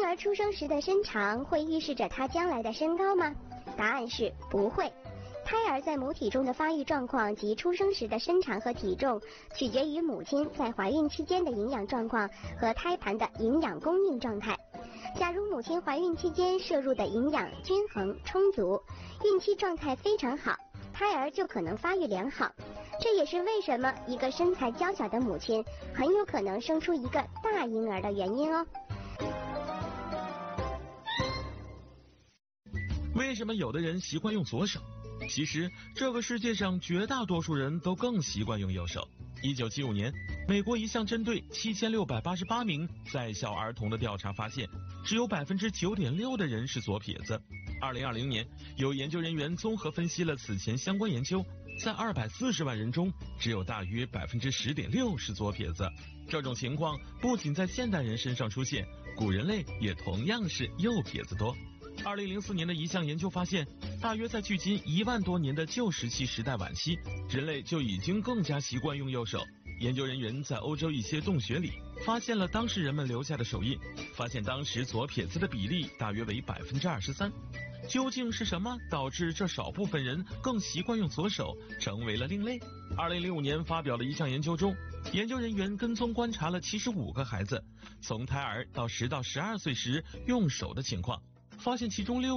儿出生时的身长会预示着他将来的身高吗？答案是不会。胎儿在母体中的发育状况及出生时的身长和体重，取决于母亲在怀孕期间的营养状况和胎盘的营养供应状态。假如母亲怀孕期间摄入的营养均衡充足，孕期状态非常好，胎儿就可能发育良好。这也是为什么一个身材娇小的母亲很有可能生出一个大婴儿的原因哦。 为什么有的人习惯用左手？其实这个世界上绝大多数人都更习惯用右手。1975年，美国一项针对7688名在校儿童的调查发现，只有9.6%的人是左撇子。2020年，有研究人员综合分析了此前相关研究，在240万人中，只有大约10.6%是左撇子。这种情况不仅在现代人身上出现，古人类也同样是右撇子多。2004年的一项研究发现，大约在距今1万多年的旧石器时代晚期，人类就已经更加习惯用右手。研究人员在欧洲一些洞穴里发现了当时人们留下的手印，发现当时左撇子的比例大约为23%。究竟是什么导致这少部分人更习惯用左手，成为了另类？2005年发表的一项研究中，研究人员跟踪观察了75个孩子，从胎儿到10到12岁时用手的情况，发现其中